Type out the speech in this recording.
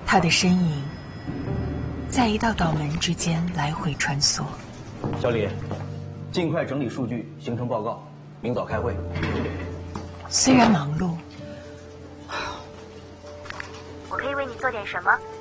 他的身影在一道道门之间来回穿梭。 小李，尽快整理数据，形成报告，明早开会。 虽然忙碌， 我可以为你做点什么？